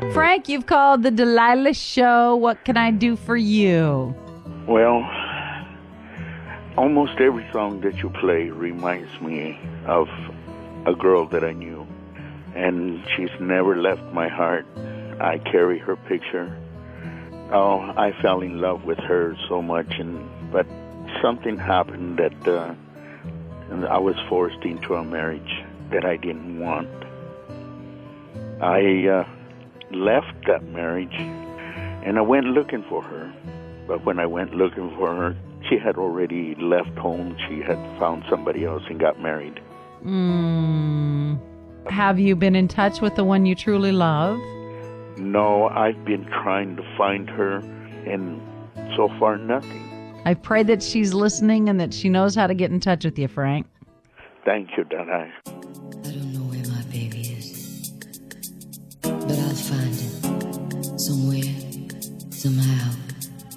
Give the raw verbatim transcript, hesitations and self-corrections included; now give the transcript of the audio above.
Frank, you've called the Delilah Show. What can I do for you? Well, almost every song that you play reminds me of a girl that I knew, and she's never left my heart. I carry her picture. Oh, I fell in love with her so much, and but something happened that uh, I was forced into a marriage that I didn't want. I uh, left that marriage, and I went looking for her. But when I went looking for her, she had already left home. She had found somebody else and got married. Mm. Have you been in touch with the one you truly love? No, I've been trying to find her, and so far nothing. I pray that she's listening and that she knows how to get in touch with you, Frank. Thank you, Donna. I don't know where my baby is, but I'll find him somewhere, somehow.